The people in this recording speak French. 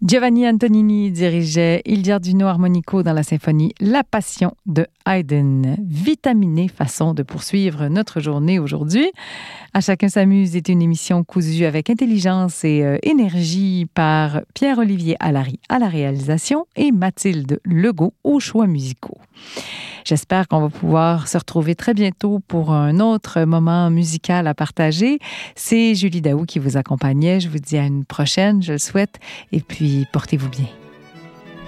Giovanni Antonini dirigeait Il Giardino Armonico dans la symphonie La Passion de Haydn. Vitaminée façon de poursuivre notre journée aujourd'hui. À chacun s'amuse est une émission cousue avec intelligence et énergie par Pierre-Olivier Allary à la réalisation et Mathilde Legault aux choix musicaux. J'espère qu'on va pouvoir se retrouver très bientôt pour un autre moment musical à partager. C'est Julie Daou qui vous accompagnait. Je vous dis à une prochaine, je le souhaite. Et puis, portez-vous bien.